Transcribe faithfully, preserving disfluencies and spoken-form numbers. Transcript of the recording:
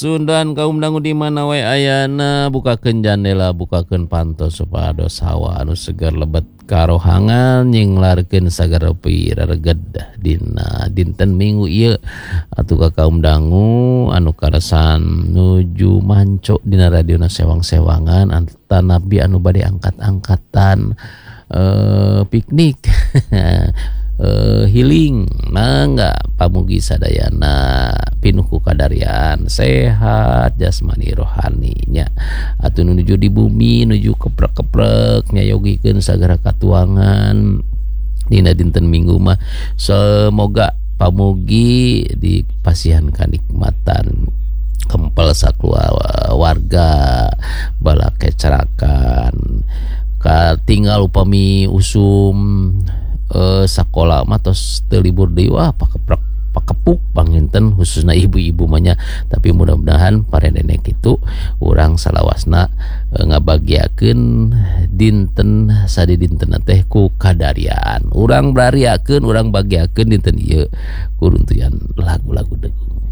Sundan kaum dangu di mana wae ayana bukakeun jandela bukakeun panto supados hawa anu segar lebet karohangan nyinglarkeun sagara pirereged dina dinten Minggu ieu atuh ka kaum dangu anu karesan nuju manco dina radiona sewang-sewangan anta nabi anu bade angkat-angkatan eh, piknik Uh, healing mangga pamugi sadayana pinuh ku kadarian sehat jasmani rohaninya atuh nuju di bumi nuju keprek-keprek nyayogikeun sagara katuangan dina dinten Minggu mah semoga pamugi dipasihan kanikmatan kempel sakeluarga bala kecerakan katinggal upami usum Uh, sakola mah tos teu libur deui wah pakeprek pakepuk panginten khususna ibu-ibu mahnya tapi mudah-mudahan parenenek itu urang salawasna uh, ngabagiakeun dinten sadi dinten teh ku kadarian urang bariakeun urang bagiakeun dinten ieu ku runtuyan lagu-lagu degung.